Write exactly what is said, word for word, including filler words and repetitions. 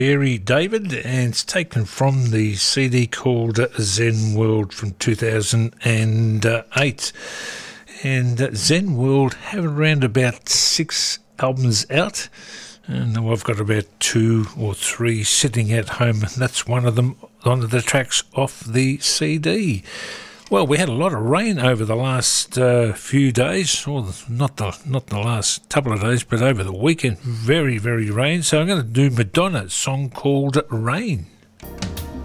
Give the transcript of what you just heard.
Barry David, and it's taken from the C D called Zen World from two thousand eight. And Zen World have around about six albums out, and I've got about two or three sitting at home, and that's one of them, one of the tracks off the C D. Well, we had a lot of rain over the last uh, few days, or not the not the last couple of days, but over the weekend, very, very rain. So I'm going to do Madonna's song called Rain.